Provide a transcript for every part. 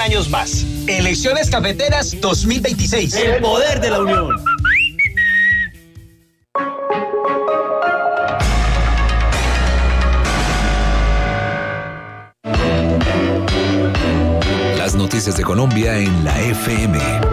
años más. Elecciones Cafeteras 2026. El poder de la unión. Las noticias de Colombia en la FM.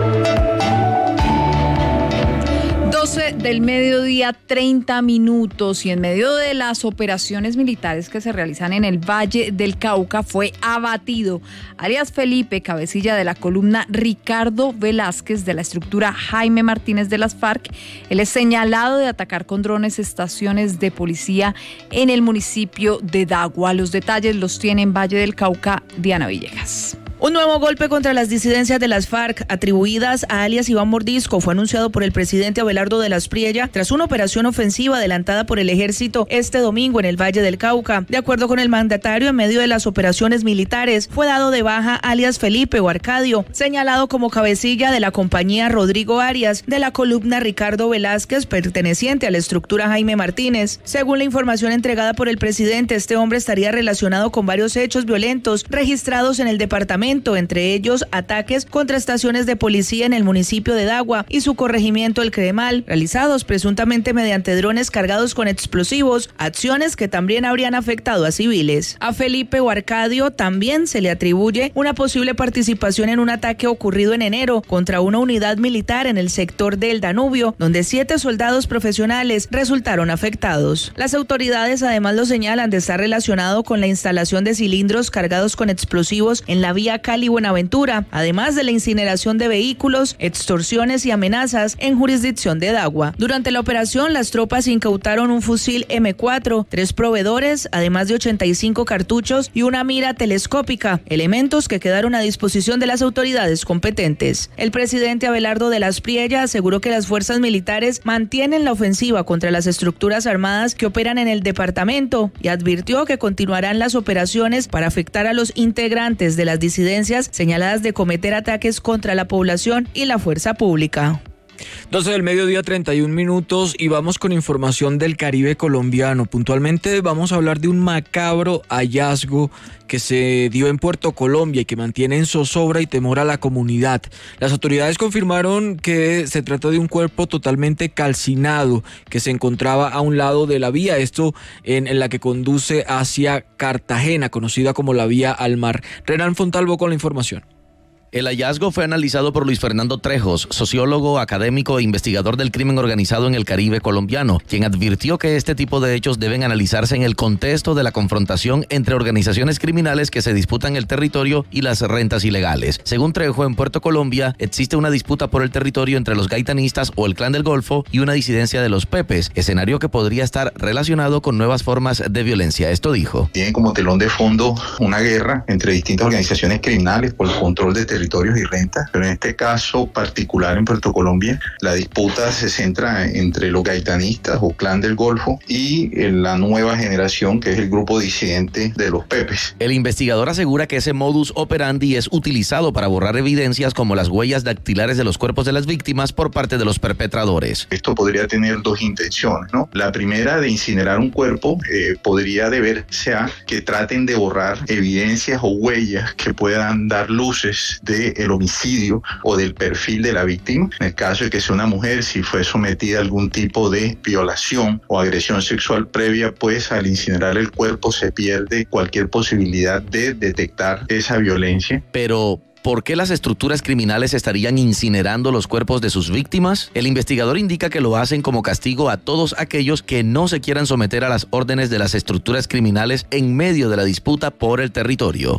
12 del mediodía, 30 minutos, y en medio de las operaciones militares que se realizan en el Valle del Cauca fue abatido alias Felipe, cabecilla de la columna Ricardo Velázquez de la estructura Jaime Martínez de las FARC. Él es señalado de atacar con drones estaciones de policía en el municipio de Dagua. Los detalles los tiene en Valle del Cauca Diana Villegas. Un nuevo golpe contra las disidencias de las FARC atribuidas a alias Iván Mordisco fue anunciado por el presidente Abelardo de la Espriella tras una operación ofensiva adelantada por el ejército este domingo en el Valle del Cauca. De acuerdo con el mandatario, en medio de las operaciones militares fue dado de baja alias Felipe o Arcadio, señalado como cabecilla de la compañía Rodrigo Arias de la columna Ricardo Velázquez, perteneciente a la estructura Jaime Martínez. Según la información entregada por el presidente, este hombre estaría relacionado con varios hechos violentos registrados en el departamento, entre ellos ataques contra estaciones de policía en el municipio de Dagua y su corregimiento El Cremal, realizados presuntamente mediante drones cargados con explosivos, acciones que también habrían afectado a civiles. A Felipe o Arcadio también se le atribuye una posible participación en un ataque ocurrido en enero contra una unidad militar en el sector del Danubio, donde 7 soldados profesionales resultaron afectados. Las autoridades además lo señalan de estar relacionado con la instalación de cilindros cargados con explosivos en la vía Cali-Buenaventura, además de la incineración de vehículos, extorsiones y amenazas en jurisdicción de Dagua. Durante la operación, las tropas incautaron un fusil M4, 3 proveedores, además de 85 cartuchos y una mira telescópica, elementos que quedaron a disposición de las autoridades competentes. El presidente Abelardo de la Espriella aseguró que las fuerzas militares mantienen la ofensiva contra las estructuras armadas que operan en el departamento y advirtió que continuarán las operaciones para afectar a los integrantes de las disidencias señaladas de cometer ataques contra la población y la fuerza pública. 12 del mediodía, 31 minutos, y vamos con información del Caribe colombiano. Puntualmente vamos a hablar de un macabro hallazgo que se dio en Puerto Colombia y que mantiene en zozobra y temor a la comunidad. Las autoridades confirmaron que se trata de un cuerpo totalmente calcinado que se encontraba a un lado de la vía, esto en la que conduce hacia Cartagena, conocida como la vía al mar. Renan Fontalvo con la información. El hallazgo fue analizado por Luis Fernando Trejos, sociólogo, académico e investigador del crimen organizado en el Caribe colombiano, quien advirtió que este tipo de hechos deben analizarse en el contexto de la confrontación entre organizaciones criminales que se disputan el territorio y las rentas ilegales. Según Trejo, en Puerto Colombia existe una disputa por el territorio entre los gaitanistas o el Clan del Golfo y una disidencia de los Pepes, escenario que podría estar relacionado con nuevas formas de violencia. Esto dijo. Tienen como telón de fondo una guerra entre distintas organizaciones criminales por el control de territorios y rentas, pero en este caso particular en Puerto Colombia, la disputa se centra entre los gaitanistas o Clan del Golfo y la nueva generación, que es el grupo disidente de los Pepes. El investigador asegura que ese modus operandi es utilizado para borrar evidencias como las huellas dactilares de los cuerpos de las víctimas por parte de los perpetradores. Esto podría tener 2 intenciones, ¿no? La primera, de incinerar un cuerpo, podría deberse a que traten de borrar evidencias o huellas que puedan dar luces del homicidio o del perfil de la víctima. En el caso de que sea una mujer, si fue sometida a algún tipo de violación o agresión sexual previa, pues al incinerar el cuerpo se pierde cualquier posibilidad de detectar esa violencia. Pero ¿por qué las estructuras criminales estarían incinerando los cuerpos de sus víctimas? El investigador indica que lo hacen como castigo a todos aquellos que no se quieran someter a las órdenes de las estructuras criminales en medio de la disputa por el territorio.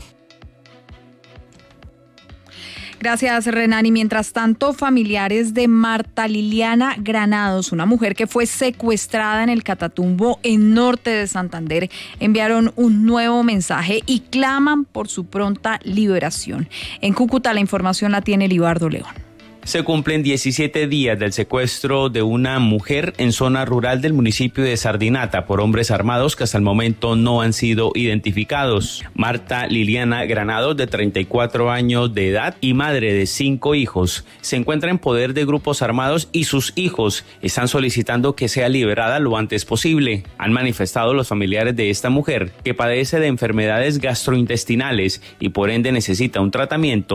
Gracias, Renan. Y mientras tanto, familiares de Marta Liliana Granados, una mujer que fue secuestrada en el Catatumbo en norte de Santander, enviaron un nuevo mensaje y claman por su pronta liberación. En Cúcuta la información la tiene Libardo León. Se cumplen 17 días del secuestro de una mujer en zona rural del municipio de Sardinata por hombres armados que hasta el momento no han sido identificados. Marta Liliana Granados, de 34 años de edad y madre de 5 hijos, se encuentra en poder de grupos armados y sus hijos están solicitando que sea liberada lo antes posible. Han manifestado los familiares de esta mujer, que padece de enfermedades gastrointestinales y por ende necesita un tratamiento,